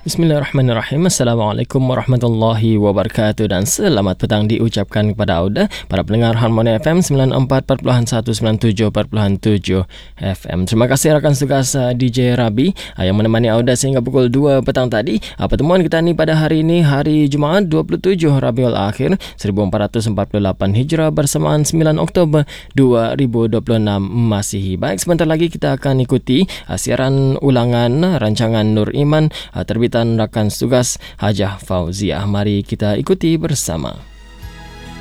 Bismillahirrahmanirrahim. Assalamualaikum warahmatullahi wabarakatuh dan selamat petang diucapkan kepada anda, para pendengar Harmoni FM 94.197.7 FM. Terima kasih rakan tugas DJ Rabi yang menemani anda sehingga pukul 2 petang tadi. Pertemuan kita ni pada hari ini, hari Jumaat 27 Rabiul Akhir 1448 Hijrah bersamaan 9 Oktober 2026 Masihi. Baik, sebentar lagi kita akan ikuti siaran ulangan rancangan Nur Iman terbitan rakan tugas Hajah Fauziah. Mari kita ikuti bersama.